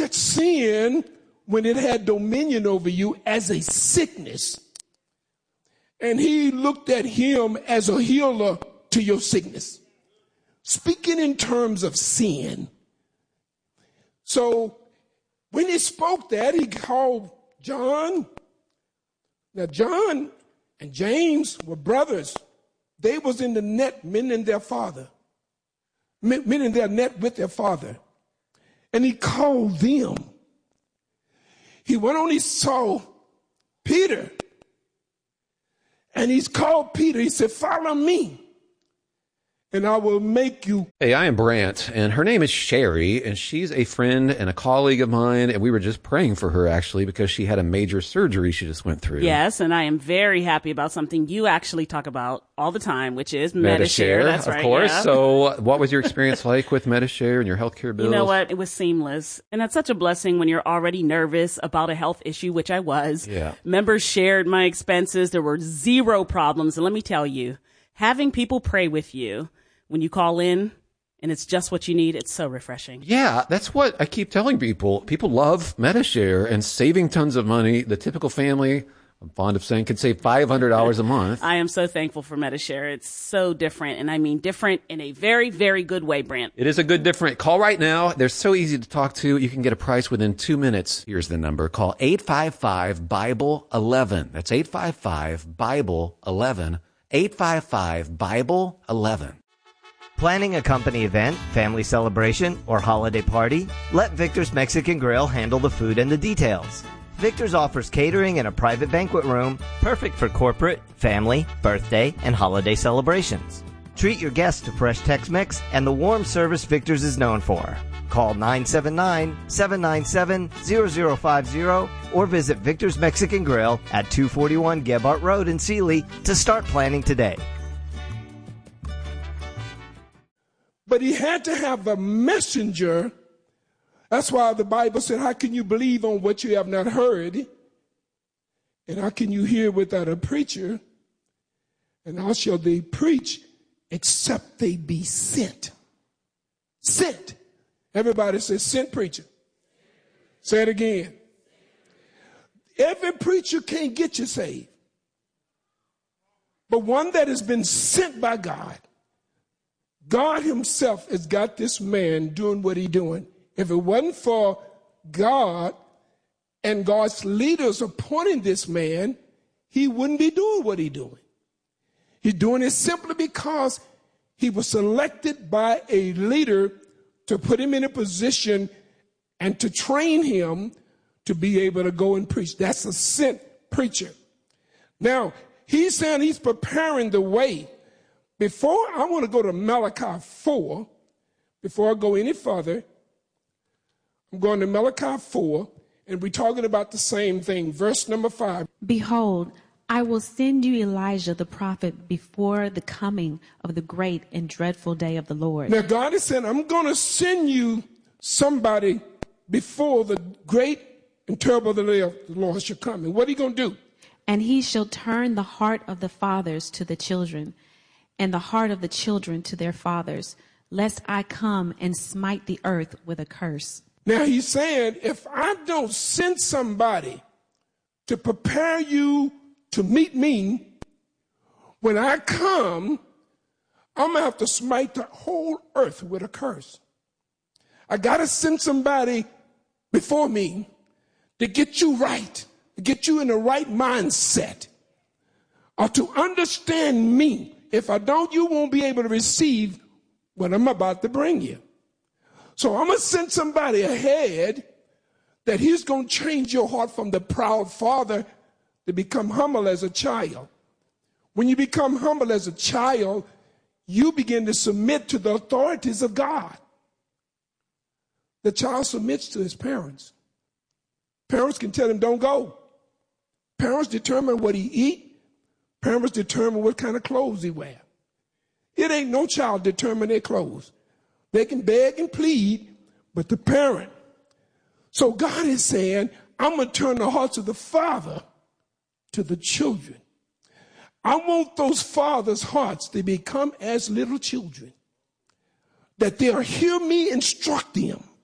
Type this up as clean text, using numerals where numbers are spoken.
at sin when it had dominion over you as a sickness. And he looked at him as a healer to your sickness. Speaking in terms of sin. So when he spoke that, he called John. Now John and James were brothers. They was in the net, meaning their father. Meaning their net with their father. And he called them. He went on, he saw Peter. And he's called Peter. He said, follow me, and I will make you. Hey, I am Brant, and her name is Sherry, and she's a friend and a colleague of mine, and we were just praying for her, actually, because she had a major surgery she just went through. Yes, and I am very happy about something you actually talk about all the time, which is Medi-Share. That's right, of course. Yeah. So what was your experience like with Medi-Share and your healthcare bills? You know what? It was seamless. And that's such a blessing when you're already nervous about a health issue, which I was. Yeah. Members shared my expenses. There were zero problems. And let me tell you, having people pray with you when you call in and it's just what you need, it's so refreshing. Yeah, that's what I keep telling people. People love Medi-Share and saving tons of money. The typical family, I'm fond of saying, could save $500 a month. I am so thankful for Medi-Share. It's so different, and I mean different in a very, very good way, Brant. It is a good different. Call right now. They're so easy to talk to. You can get a price within 2 minutes. Here's the number. Call 855-BIBLE-11. That's 855-BIBLE-11. 855-BIBLE-11. Planning a company event, family celebration, or holiday party? Let Victor's Mexican Grill handle the food and the details. Victor's offers catering and a private banquet room, perfect for corporate, family, birthday, and holiday celebrations. Treat your guests to fresh Tex-Mex and the warm service Victor's is known for. Call 979-797-0050 or visit Victor's Mexican Grill at 241 Gebhardt Road in Sealy to start planning today. But he had to have a messenger. That's why the Bible said, how can you believe on what you have not heard? And how can you hear without a preacher? And how shall they preach except they be sent? Sent. Everybody says, sent preacher. Say it again. Every preacher can't get you saved. But one that has been sent by God. God himself has got this man doing what he's doing. If it wasn't for God and God's leaders appointing this man, he wouldn't be doing what he's doing. He's doing it simply because he was selected by a leader to put him in a position and to train him to be able to go and preach. That's a sent preacher. Now, he's saying he's preparing the way. Before I want to go to Malachi 4, before I go any further, I'm going to Malachi 4, and we're talking about the same thing. Verse number 5. Behold, I will send you Elijah the prophet before the coming of the great and dreadful day of the Lord. Now God is saying, I'm going to send you somebody before the great and terrible day of the Lord shall come. And what are you going to do? And he shall turn the heart of the fathers to the children, and the heart of the children to their fathers, lest I come and smite the earth with a curse. Now he's saying, if I don't send somebody to prepare you to meet me, when I come, I'm going to have to smite the whole earth with a curse. I got to send somebody before me to get you right, to get you in the right mindset, or to understand me. If I don't, you won't be able to receive what I'm about to bring you. So I'm going to send somebody ahead that he's going to change your heart from the proud father to become humble as a child. When you become humble as a child, you begin to submit to the authorities of God. The child submits to his parents. Parents can tell him, don't go. Parents determine what he eats. Parents determine what kind of clothes he wear. It ain't no child determine their clothes. They can beg and plead, but the parent. So God is saying, I'm going to turn the hearts of the father to the children. I want those fathers' hearts to become as little children, that they'll hear me instruct them,